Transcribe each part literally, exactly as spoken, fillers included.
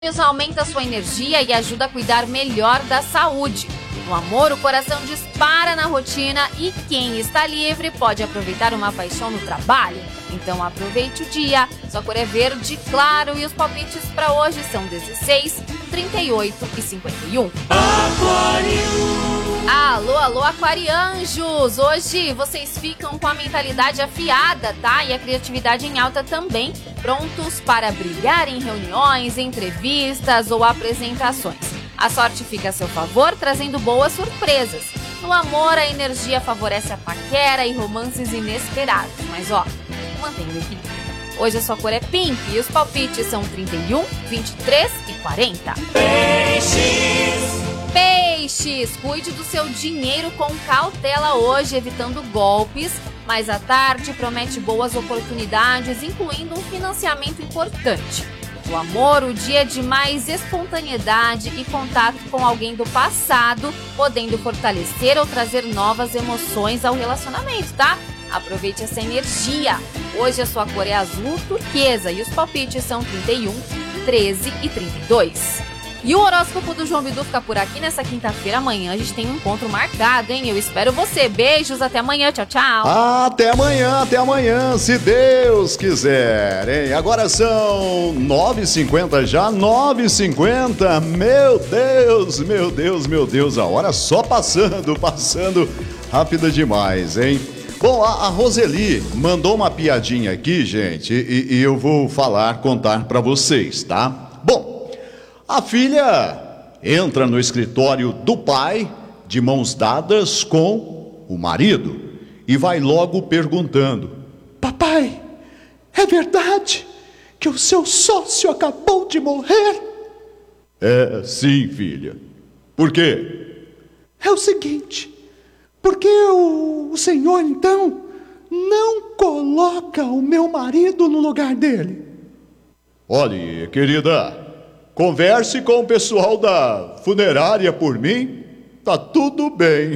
Isso aumenta a sua energia e ajuda a cuidar melhor da saúde. No amor, o coração dispara na rotina e quem está livre pode aproveitar uma paixão no trabalho. Então aproveite o dia. Sua cor é verde claro e os palpites para hoje são dezesseis, trinta e oito e cinquenta e um. Alô, alô, aquarianjos! Hoje vocês ficam com a mentalidade afiada, tá? E a criatividade em alta também, prontos para brilhar em reuniões, entrevistas ou apresentações. A sorte fica a seu favor, trazendo boas surpresas. No amor, a energia favorece a paquera e romances inesperados. Mas ó, mantenha o equilíbrio. Hoje a sua cor é pink e os palpites são trinta e um, vinte e três e quarenta. Peixes! Peixes, cuide do seu dinheiro com cautela hoje, evitando golpes, mas à tarde promete boas oportunidades, incluindo um financiamento importante. No amor, o dia é de mais espontaneidade e contato com alguém do passado, podendo fortalecer ou trazer novas emoções ao relacionamento, tá? Aproveite essa energia. Hoje a sua cor é azul turquesa e os palpites são trinta e um, treze e trinta e dois. E o horóscopo do João Bidu fica por aqui nessa quinta-feira. Amanhã a gente tem um encontro marcado, hein? Eu espero você. Beijos, até amanhã. Tchau, tchau. Até amanhã, até amanhã, se Deus quiser, hein? Agora são nove e cinquenta já, nove e cinquenta. Meu Deus, meu Deus, meu Deus, a hora só passando, passando rápida demais, hein? Bom, a, a Roseli mandou uma piadinha aqui, gente, e, e eu vou falar, contar pra vocês, tá? Bom, a filha entra no escritório do pai, de mãos dadas com o marido, e vai logo perguntando: papai, é verdade que o seu sócio acabou de morrer? É, sim, filha. Por quê? É o seguinte, porque o, o senhor, então, não coloca o meu marido no lugar dele? Olhe, querida, converse com o pessoal da funerária por mim, tá tudo bem.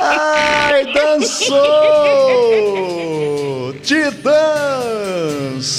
Ai, dançou! Titãs!